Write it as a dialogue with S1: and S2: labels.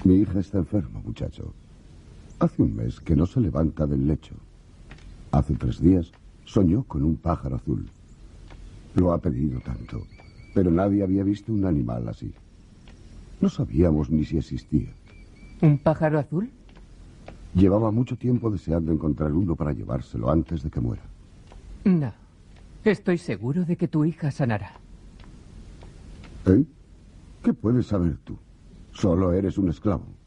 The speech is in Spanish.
S1: Mi hija está enferma, muchacho. Hace un mes que no se levanta del lecho. Hace 3 días soñó con un pájaro azul. Lo ha pedido tanto, pero nadie había visto un animal así. No sabíamos ni si existía.
S2: ¿Un pájaro azul?
S1: Llevaba mucho tiempo deseando encontrar uno para llevárselo antes de que muera.
S2: No. Estoy seguro de que tu hija sanará.
S1: ¿Eh? ¿Qué puedes saber tú? Solo eres un esclavo.